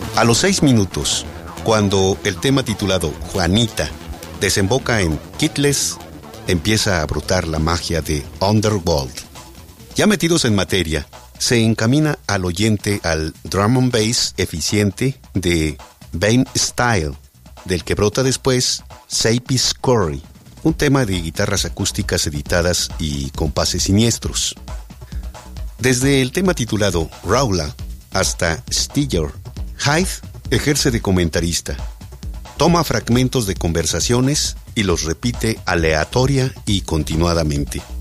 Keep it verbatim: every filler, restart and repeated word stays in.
A los seis minutos, cuando el tema titulado Juanita desemboca en Kitless, empieza a brotar la magia de Underworld. Ya metidos en materia, se encamina al oyente al drum and bass eficiente de Bane Style, del que brota después Sapis Corey, un tema de guitarras acústicas editadas y compases siniestros. Desde el tema titulado Rowla hasta Stiller, Hyde ejerce de comentarista. Toma fragmentos de conversaciones y los repite aleatoria y continuadamente.